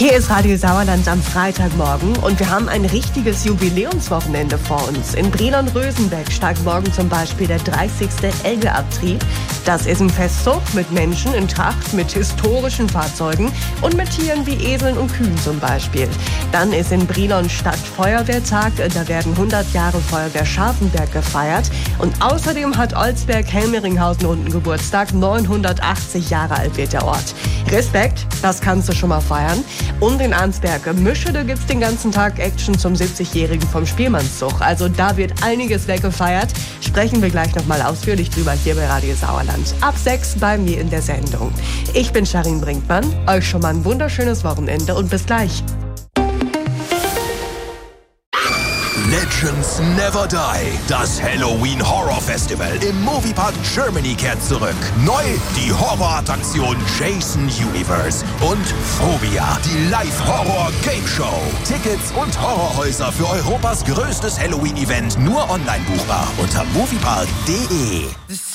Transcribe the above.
Hier ist Radio Sauerland am Freitagmorgen und wir haben ein richtiges Jubiläumswochenende vor uns. In Brilon-Rösenbeck steigt morgen zum Beispiel der 30. Elgeabtrieb. Das ist ein Festzug mit Menschen in Tracht, mit historischen Fahrzeugen und mit Tieren wie Eseln und Kühen zum Beispiel. Dann ist in Brilon Stadtfeuerwehrtag, da werden 100 Jahre Feuerwehr Scharfenberg gefeiert. Und außerdem hat Olsberg-Helmeringhausen unten Geburtstag, 980 Jahre alt wird der Ort. Respekt, das kannst du schon mal feiern. Und in Arnsberg, Mischede gibt's den ganzen Tag Action zum 70-Jährigen vom Spielmannszug. Also da wird einiges weggefeiert. Sprechen wir gleich nochmal ausführlich drüber hier bei Radio Sauerland. Ab 6 bei mir in der Sendung. Ich bin Sharin Brinkmann. Euch schon mal ein wunderschönes Wochenende und bis gleich. Legends Never Die. Das Halloween Horror Festival im Moviepark Germany kehrt zurück. Neu die Horrorattraktion Jason Universe und Phobia, die Live-Horror-Game-Show. Tickets und Horrorhäuser für Europas größtes Halloween-Event nur online buchbar unter moviepark.de.